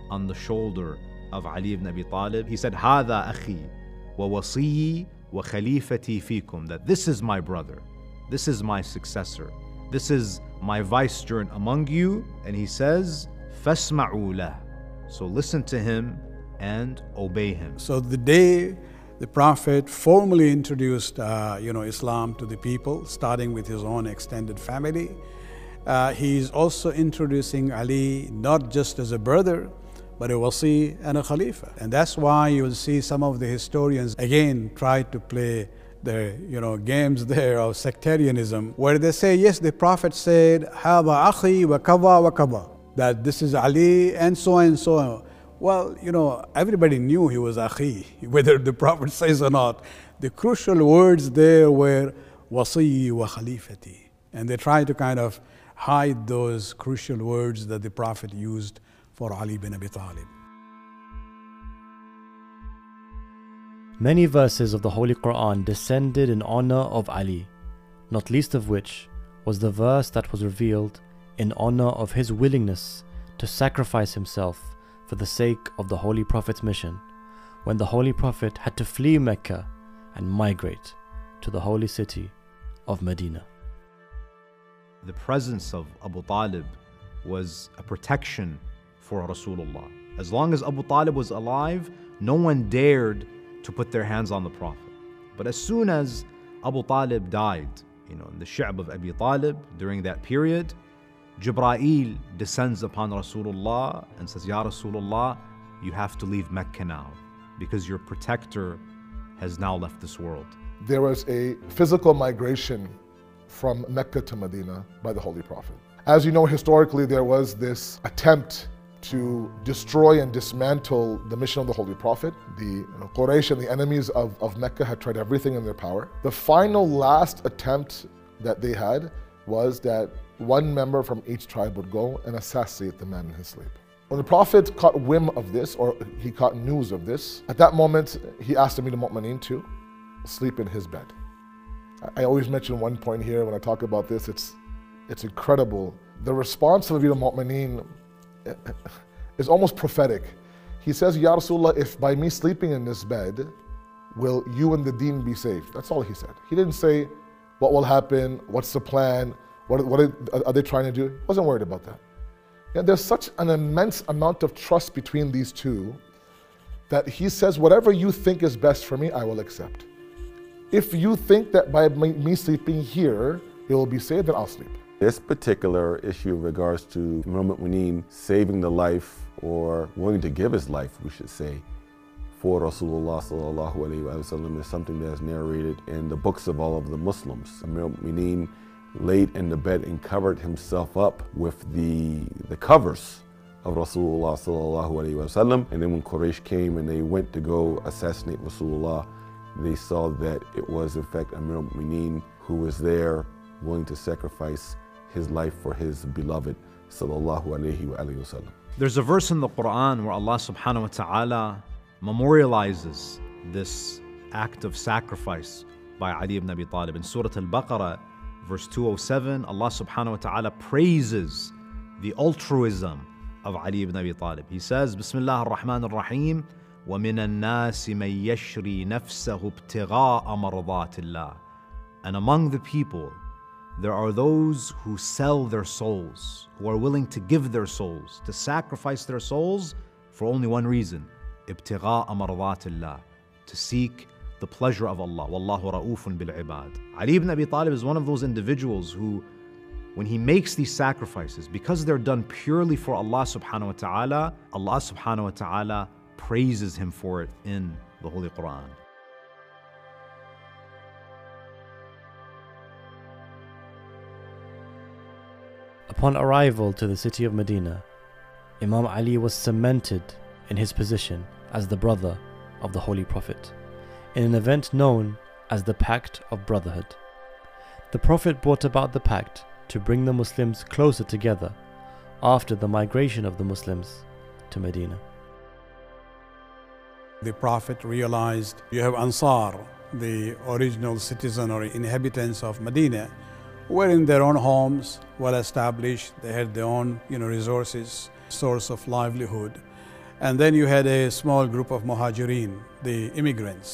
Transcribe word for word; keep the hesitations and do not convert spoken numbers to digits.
on the shoulder of Ali ibn Abi Talib. He said, هذا أخي ووصيي وخليفتي فيكم, that this is my brother, this is my successor, this is my vicegerent among you. And he says, فاسمعوا له, so listen to him and obey him. So the day the Prophet formally introduced uh, you know, Islam to the people, starting with his own extended family, uh, he's also introducing Ali not just as a brother, but a wasi and a khalifa. And that's why you will see some of the historians again try to play the you know games there of sectarianism, where they say, yes, the Prophet said, هذا أخي وكذا وكذا, that this is Ali and so and so. Well, you know, everybody knew he was akhi, whether the Prophet says or not. The crucial words there were wasiyi wa khalifati. And they try to kind of hide those crucial words that the Prophet used for Ali bin Abi Talib. Many verses of the Holy Quran descended in honor of Ali, not least of which was the verse that was revealed in honor of his willingness to sacrifice himself for the sake of the Holy Prophet's mission, when the Holy Prophet had to flee Mecca and migrate to the holy city of Medina. The presence of Abu Talib was a protection for Rasulullah. As long as Abu Talib was alive, no one dared to put their hands on the Prophet. But as soon as Abu Talib died, you know, in the Shi'b of Abi Talib, during that period, Jibreel descends upon Rasulullah and says, Ya Rasulullah, you have to leave Mecca now because your protector has now left this world. There was a physical migration from Mecca to Medina by the Holy Prophet. As you know, historically, there was this attempt to destroy and dismantle the mission of the Holy Prophet. The you know, Quraysh and the enemies of, of Mecca had tried everything in their power. The final last attempt that they had was that one member from each tribe would go and assassinate the man in his sleep. When the Prophet caught wind of this, or he caught news of this, at that moment he asked Amir al-Mu'mineen to sleep in his bed. I always mention one point here when I talk about this, it's, it's incredible. The response of Amir al-Mu'mineen is almost prophetic. He says, Ya Rasulullah, if by me sleeping in this bed, will you and the deen be saved? That's all he said. He didn't say, what will happen, what's the plan, what, what are, are they trying to do? He wasn't worried about that. Yeah, there's such an immense amount of trust between these two that he says, whatever you think is best for me, I will accept. If you think that by me sleeping here, you will be saved, then I'll sleep. This particular issue in regards to Amir al-Mu'mineen saving the life, or willing to give his life, we should say, for Rasulullah sallallahu alaihi wasallam is something that is narrated in the books of all of the Muslims. Amir al-Mu'mineen laid in the bed and covered himself up with the, the covers of Rasulullah sallallahu alaihi wasallam. And then when Quraysh came and they went to go assassinate Rasulullah, they saw that it was in fact Amir al-Mu'mineen who was there willing to sacrifice his life for his beloved sallallahu alaihi wasallam. There's a verse in the Quran where Allah subhanahu wa ta'ala memorializes this act of sacrifice by Ali ibn Abi Talib. In Surah Al-Baqarah, verse two oh seven, Allah subhanahu wa ta'ala praises the altruism of Ali ibn Abi Talib. He says, Bismillah ar-Rahman ar-Rahim, وَمِنَ النَّاسِ مَن يَشْرِي نَفْسَهُ ابْتِغَاءَ مَرْضَاتِ اللَّهِ. And among the people, there are those who sell their souls, who are willing to give their souls, to sacrifice their souls for only one reason, ابْتِغَاءَ مَرْضَاتِ اللَّهِ, to seek the pleasure of Allah. Wallahu ra'ufun bil ibad. Ali ibn Abi Talib is one of those individuals who, when he makes these sacrifices, because they're done purely for Allah subhanahu wa ta'ala, Allah subhanahu wa ta'ala praises him for it in the Holy Quran. Upon arrival to the city of Medina, Imam Ali was cemented in his position as the brother of the Holy Prophet, in an event known as the Pact of Brotherhood. The Prophet brought about the pact to bring the Muslims closer together after the migration of the Muslims to Medina. The Prophet realized you have Ansar, the original citizen or inhabitants of Medina, were in their own homes, well established, they had their own you know, resources, source of livelihood. And then you had a small group of muhajirin, the immigrants.